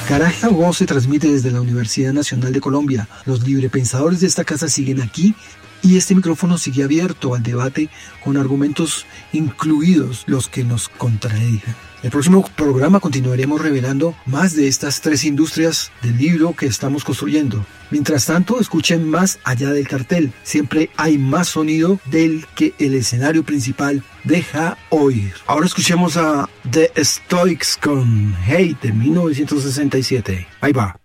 Garaje La Voz se transmite desde la Universidad Nacional de Colombia. Los librepensadores de esta casa siguen aquí y este micrófono sigue abierto al debate con argumentos incluidos los que nos contradigan. En el próximo programa continuaremos revelando más de estas tres industrias del libro que estamos construyendo. Mientras tanto, escuchen Más allá del cartel. Siempre hay más sonido del que el escenario principal deja oír. Ahora escuchemos a The Stoics con Hate de 1967. Ahí va.